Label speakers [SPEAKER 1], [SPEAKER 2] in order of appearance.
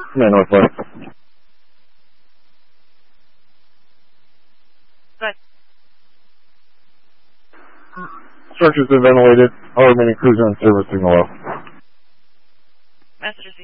[SPEAKER 1] Command Northwest.
[SPEAKER 2] Good.
[SPEAKER 1] Structure's been ventilated. All remaining cruiser and service signal off.
[SPEAKER 2] Message is